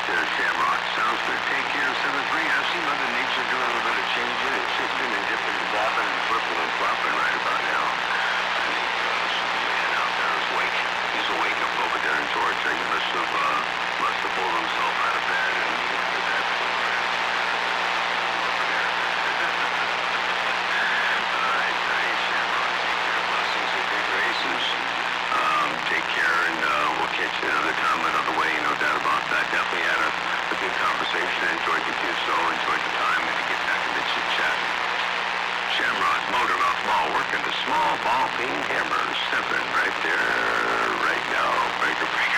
Shamrock. Sounds good. Take care, 7-3. I've seen Mother Nature do a little bit of changing and shifting and dipping and bobbing and flipping and flopping right about now. I think man out there is awake. He's awake up over there in Georgia. He must have pulled himself out of bed and he did that. All right, Shamrock. Take care. Blessings and big races. Take care, and we'll catch you another time, another way, no doubt about that. Definitely had a good conversation. Enjoyed the do so, enjoyed the time, and to get back into chit-chat. Shamrock Motormouth Mall working the small ball peen hammer 7 right there, right now. Breaker.